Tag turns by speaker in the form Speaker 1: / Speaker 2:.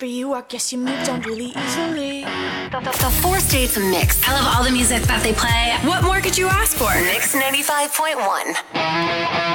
Speaker 1: for you, I guess you moved on really easily.
Speaker 2: The four states mix. I love all the music that they play. What more could you ask for?
Speaker 3: Mix 95.1.